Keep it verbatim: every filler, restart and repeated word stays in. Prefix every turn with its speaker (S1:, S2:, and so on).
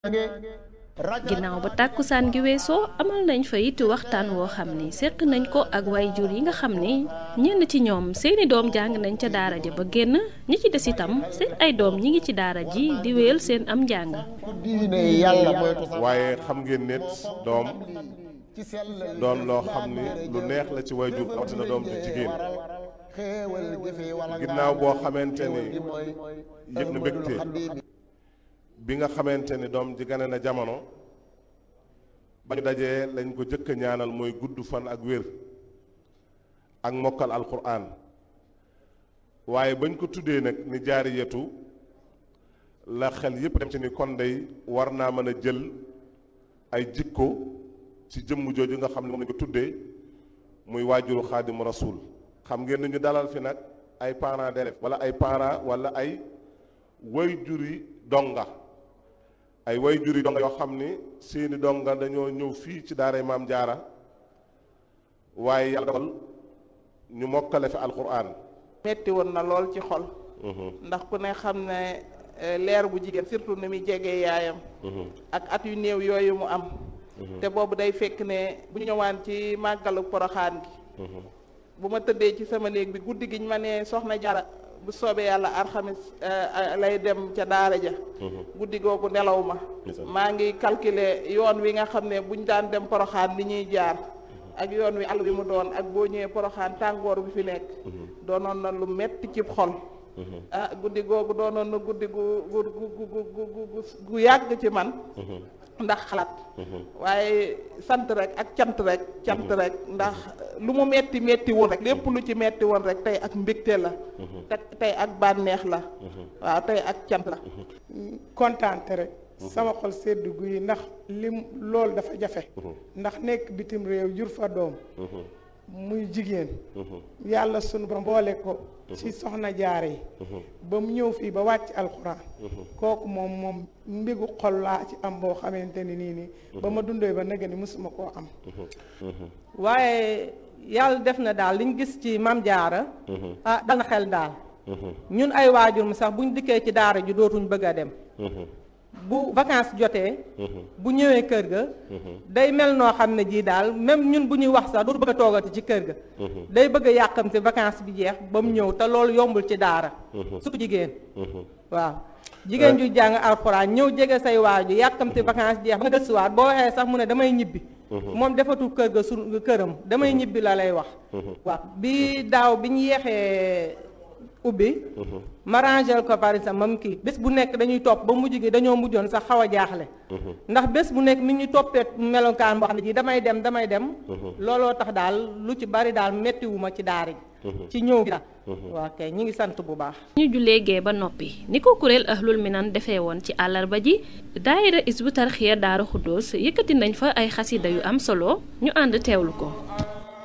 S1: ginnaaw ba tàkkusaan gi weesoo amal nañ fa it waxtaan woo xam ni seq nañ ko ak waajur yi nga xam ni ñenn ci ñoom seeni doom jàng nañ ca daara ja ba génn ñi ci des itam seen ay doom ñi ngi ci daara ji di wéyal seen am njàng.
S2: waaye xam ngeen ne doom doon loo xam ni lu neex la ci waajur rawatina doom ju jigéen ginnaaw boo xamante ni yëg na mbégte bi nga xamante ni doom ji gane na jamono ba ñu dajee lañ ko jëkk a ñaanal mooy gudd fan ak wér ak mokkal alquran waaye bañ ko tuddee nag ni jaariyatu la xel yépp dem ci ni kon day war naa mën a jël ay jikko ci jëmm jooju nga xam ne moom lañ ko tuddee muy waajuru xaadimu rasul xam ngeen ni ñu dalal fi nag ay parents d'élèves wala ay parents wala ay waajuri donga ay way juri donga yoo xam ni seeni donga dañoo ñëw fii ci daaray maam jaara waaye yàlla dogal ñu mokkale fi alquran
S3: metti woon na lool ci xol ndax ku ne xam ne leer bu jigéen surtout ni muy jegee yaayam ak at yu néew yooyu mu am te boobu day fekk ne bu ñu ñëwaan ci màggalu poroxaan gi bu ma tëddee ci sama néeg bi guddi giñ ma ne soxna jara bu soobee yàlla alxamis lay dem ca daara ja guddi googu nelaw ma maa ngi calculer yoon wi nga xam ne buñ daan dem poroxaan li ñuy jaar ak yoon wi àll bi mu doon ak boo ñëwee poroxaan tàngoor bi fi nekk doonoon na lu metti ci xol ah guddi googu doonoon na guddi gu gu gu gu gu yàgg ci man ndax xalaat waaye sant rek ak cant rek cant rek ndax lu mu metti metti woon rek lépp lu ci metti woon rek tey ak mbégte la te tey ak bànneex la waaw tey ak cant la
S4: kontaante rek sama xol sedd guy ndax lim loolu dafa jafe ndax nekk bitim réew jur fa doom muy jigéen yàlla sunu borom boole ko ci soxna jaare yi ba mu ñëw fii ba wàcc alxuraan kooku moom moom mbégu xol laa ci am boo xamante ni nii nii ba ma dundee ba nag ni mësuma koo am
S5: waaye yàlla def na daal liñ gis ci mam jaara ah dal na xel daal ñun ay waajur mu sax buñ dikkee ci daara ji dootuñ bëgg a dem bu vacances jotee bu ñëwee kër ga day mel noo xam ne jii daal même ñun bu ñuy wax sax dootu bëgg a toogati ci kër ga day bëgg a yàqamte vacances bi jeex ba mu ñëw te loolu yombul ci daara surtout jigéen waaw jigéen ju jàng alxuraan ñëw jege say waaju yàqamte vacances jeex ba nga gëstuwaat boo waxee sax mu ne damay ñibbi moom defatul kër ga su këram damay ñibbi la lay wax waaw bi daaw bi ñu yeexee ubbi ma rangel ko par exemple mam kii bés bu nekk dañuy topp ba mujj gi dañoo mujjoon sax xaw a jaaxle ndax bés bu nekk mi ñu toppee melokaan boo xam ne ji damay dem damay dem looloo tax daal lu ci bari daal mettiwuma ci daara ji ci ñëw gi daal waa kay ñi ngi sant bu baax
S1: ñu jullee gee ba noppi ni ko kuréel ahlul minan defee woon ci àllarba ji daayira Hizbut Tarqiyyah Daaru Xuddoos yëkkati nañ fa ay xasida yu am solo ñu ànd teewlu ko